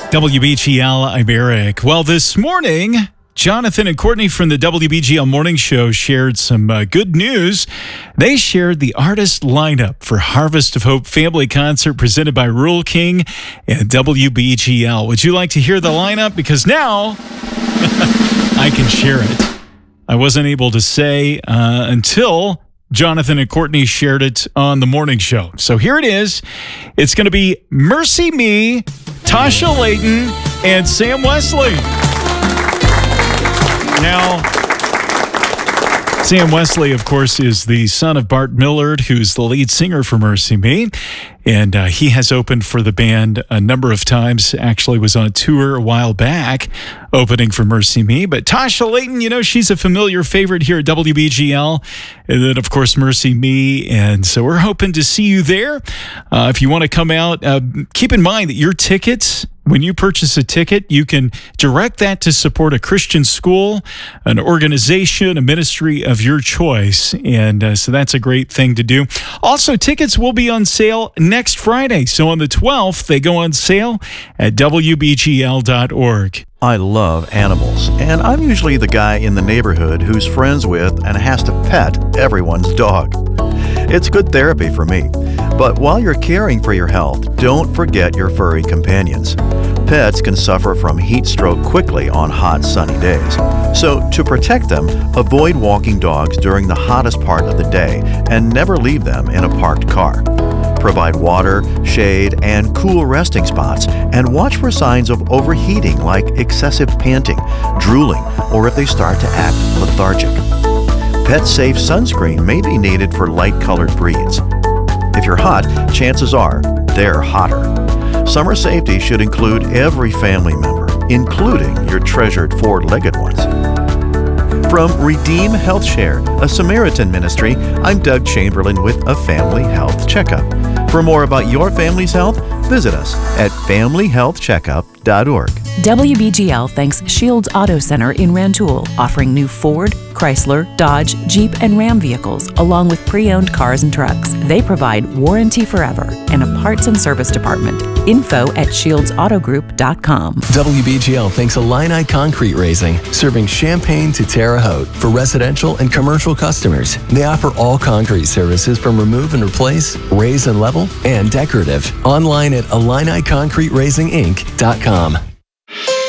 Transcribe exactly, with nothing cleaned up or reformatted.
W B G L, I'm Eric. Well, this morning, Jonathan and Courtney from the W B G L Morning Show shared some uh, good news. They shared the artist lineup for Harvest of Hope Family Concert presented by Rural King and W B G L. Would you like to hear the lineup? Because now I can share it. I wasn't able to say uh, until Jonathan and Courtney shared it on the morning show. So here it is. It's going to be Mercy Me, Tasha Layton, and Sam Wesley. Now, Sam Wesley, of course, is the son of Bart Millard, who's the lead singer for Mercy Me. And uh, he has opened for the band a number of times, actually was on tour a while back, opening for Mercy Me. But Tasha Layton, you know, she's a familiar favorite here at W B G L. And then, of course, Mercy Me. And so we're hoping to see you there. Uh, if you want to come out, uh, keep in mind that your tickets, when you purchase a ticket, you can direct that to support a Christian school, an organization, a ministry of your choice. And uh, so that's a great thing to do. Also, tickets will be on sale next Friday. So on the twelfth, they go on sale at W B G L dot org. I love animals, and I'm usually the guy in the neighborhood who's friends with and has to pet everyone's dog. It's good therapy for me. But while you're caring for your health, don't forget your furry companions. Pets can suffer from heat stroke quickly on hot, sunny days. So to protect them, avoid walking dogs during the hottest part of the day and never leave them in a parked car. Provide water, shade, and cool resting spots, and watch for signs of overheating like excessive panting, drooling, or if they start to act lethargic. Pet-safe sunscreen may be needed for light-colored breeds. If you're hot, chances are they're hotter. Summer safety should include every family member, including your treasured four-legged ones. From Redeem Health Share, a Samaritan ministry, I'm Doug Chamberlain with a Family Health Checkup. For more about your family's health, visit us at family health checkup dot org. W B G L thanks Shields Auto Center in Rantoul, offering new Ford, Chrysler, Dodge, Jeep, and Ram vehicles, along with pre-owned cars and trucks. They provide warranty forever and a parts and service department. Info at shields auto group dot com. W B G L thanks Illini Concrete Raising, serving Champaign to Terre Haute for residential and commercial customers. They offer all concrete services from remove and replace, raise and level, and decorative. Online at illini concrete raising inc dot com.